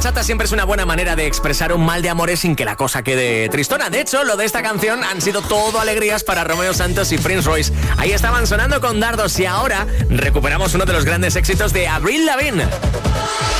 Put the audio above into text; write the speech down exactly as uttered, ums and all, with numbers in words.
bachata siempre es una buena manera de expresar un mal de amores sin que la cosa quede tristona. De hecho, lo de esta canción han sido todo alegrías para Romeo Santos y Prince Royce. Ahí estaban sonando con dardos y ahora recuperamos uno de los grandes éxitos de Avril Lavigne.